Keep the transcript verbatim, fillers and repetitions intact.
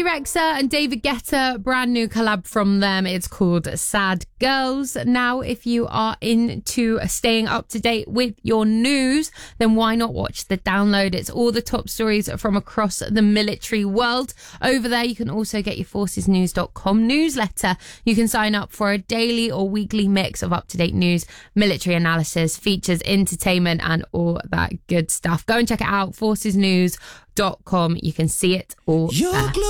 Bebe Rexha and David Guetta, brand new collab from them. It's called Sad Girls. Now, if you are into staying up to date with your news, then why not watch The Download? It's all the top stories from across the military world. Over there, you can also get your forces news dot com newsletter. You can sign up for a daily or weekly mix of up-to-date news, military analysis, features, entertainment, and all that good stuff. Go and check it out, forces news dot com. You can see it all there.